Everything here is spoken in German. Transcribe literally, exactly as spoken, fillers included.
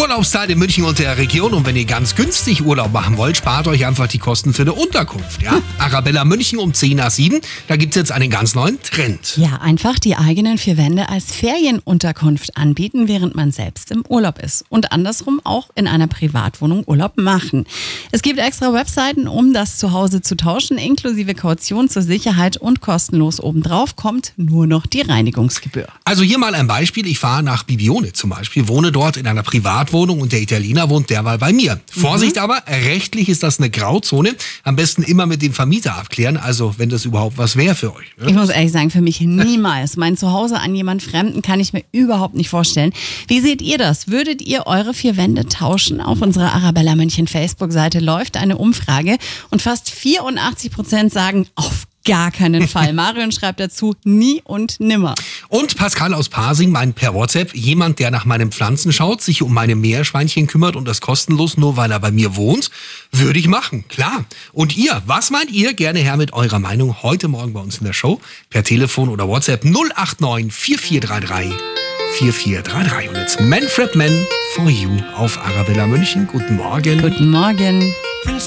Urlaubszeit in München und der Region. Und wenn ihr ganz günstig Urlaub machen wollt, spart euch einfach die Kosten für eine Unterkunft. Ja? Arabella München um zehn nach sieben. Da gibt es jetzt einen ganz neuen Trend. Ja, einfach die eigenen vier Wände als Ferienunterkunft anbieten, während man selbst im Urlaub ist. Und andersrum auch in einer Privatwohnung Urlaub machen. Es gibt extra Webseiten, um das zu Hause zu tauschen, inklusive Kaution zur Sicherheit, und kostenlos obendrauf kommt nur noch die Reinigungsgebühr. Also hier mal ein Beispiel. Ich fahre nach Bibione zum Beispiel, wohne dort in einer Privatwohnung und der Italiener wohnt derweil bei mir. Mhm. Vorsicht aber, rechtlich ist das eine Grauzone. Am besten immer mit dem Vermieter abklären, also wenn das überhaupt was wäre für euch. Ne? Ich muss ehrlich sagen, für mich niemals. Mein Zuhause an jemand Fremden kann ich mir überhaupt nicht vorstellen. Wie seht ihr das? Würdet ihr eure vier Wände tauschen? Auf unserer Arabella München Facebook-Seite läuft eine Umfrage und fast vierundachtzig Prozent sagen auf gar keinen Fall. Marion schreibt dazu, nie und nimmer. Und Pascal aus Pasing meint per WhatsApp, jemand, der nach meinen Pflanzen schaut, sich um meine Meerschweinchen kümmert und das kostenlos, nur weil er bei mir wohnt, würde ich machen, klar. Und ihr, was meint ihr? Gerne her mit eurer Meinung heute Morgen bei uns in der Show, per Telefon oder WhatsApp null acht neun vier vier drei drei vier vier drei drei. Und jetzt Manfred Mann for You auf Arabella München. Guten Morgen. Guten Morgen.